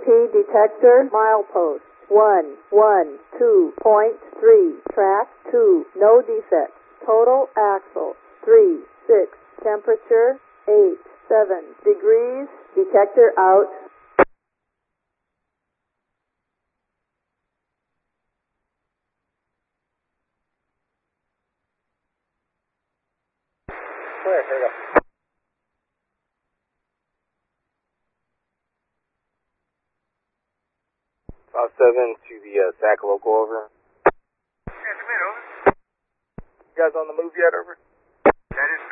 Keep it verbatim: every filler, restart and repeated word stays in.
T detector, milepost one one two point three, track two, no defects. Total axle three six, temperature eight seven degrees. Detector out. Clear, here we go. five seven to the uh, S A C local, over. Yeah, come in, over. You guys on the move yet, over? That is